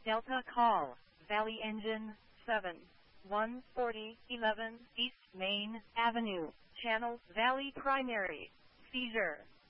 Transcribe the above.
Delta call, Valley Engine 7, 14011 East Main Avenue, Channel Valley Primary, seizure.